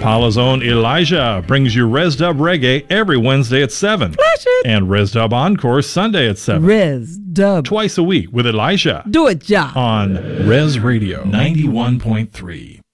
Impala's own Elijah brings you Res Dub Reggae every Wednesday at 7. Flash it. And Res Dub Encore Sunday at 7. Res Dub. Twice a week with Elijah. Do it, Ja. On Res Radio 91.3.